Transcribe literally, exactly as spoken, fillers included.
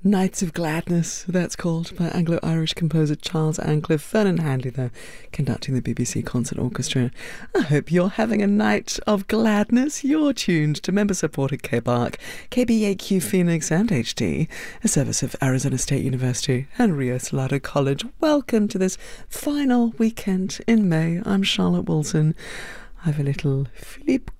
Nights of Gladness, that's called, by Anglo-Irish composer Charles Ancliffe. Vernon Handley there, conducting the B B C Concert Orchestra. I hope you're having a night of gladness. You're tuned to member-supported K B A R C, K B A Q Phoenix and H D, a service of Arizona State University and Rio Salado College. Welcome to this final weekend in May. I'm Charlotte Wilson. I have a little Philippe